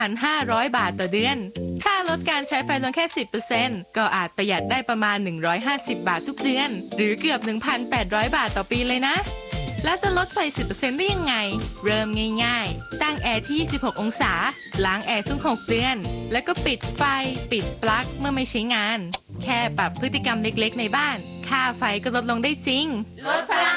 1,500 บาทต่อเดือนถ้าลดการใช้ไฟลงแค่ 10% ก็อาจประหยัดได้ประมาณ 150 บาททุกเดือน หรือเกือบ 1,800 บาทต่อปีเลยนะ แล้วจะลดไฟ 10% ได้ยังไง เริ่มง่ายๆ ตั้งแอร์ที่ 26 องศา ล้างแอร์ทุก 6 เดือน แล้วก็ปิดไฟ ปิดปลั๊กเมื่อไม่ใช้งาน แค่ปรับพฤติกรรมเล็กๆในบ้าน ค่าไฟก็ลดลงได้จริงลดพลัง